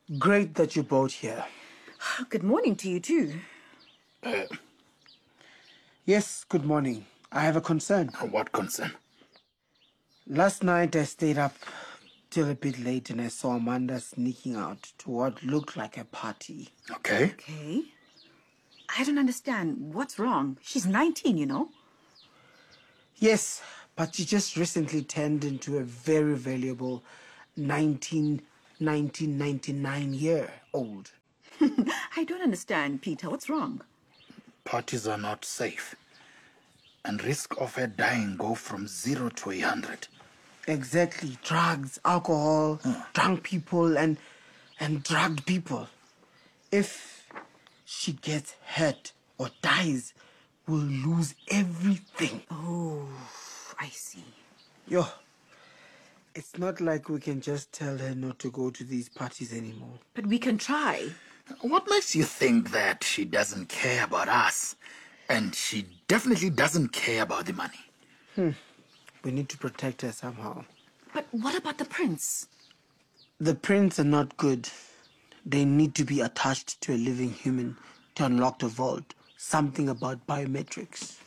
Great that you're both here. Good morning to you too. Yes, good morning. I have a concern. What concern? Last night I stayed up till a bit late and I saw Amanda sneaking out to what looked like a party. Okay. Okay. I don't understand. What's wrong? She's 19, you know. Yes, but she just recently turned into a very valuable 1999-year-old. I don't understand, Peter. What's wrong? Parties are not safe. And risk of her dying go from 0 to 100. Exactly. Drugs, alcohol, drunk people, and drugged people. If she gets hurt or dies, we'll lose everything. Oh, I see. Yo, it's not like we can just tell her not to go to these parties anymore. But we can try. What makes you think that she doesn't care about us? And she definitely doesn't care about the money. We need to protect her somehow. But what about the prince? The prints are not good. They need to be attached to a living human to unlock the vault. Something about biometrics.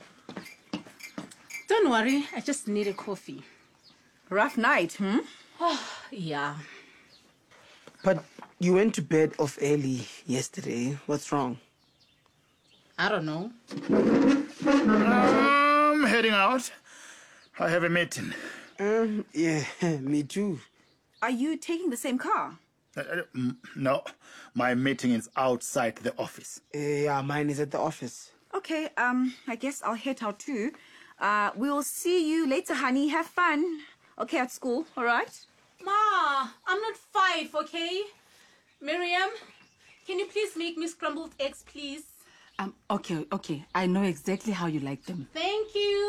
Don't worry, I just need a coffee. Rough night, hmm? Yeah. But you went to bed off early yesterday. What's wrong? I don't know. I'm heading out. I have a meeting. Yeah, me too. Are you taking the same car? No, my meeting is outside the office. Yeah, mine is at the office. Okay, I guess I'll head out too. We'll see you later, honey. Have fun. Okay, at school, all right? Ma, I'm not 5, okay? Miriam, can you please make me scrambled eggs, please? Okay. I know exactly how you like them. Thank you.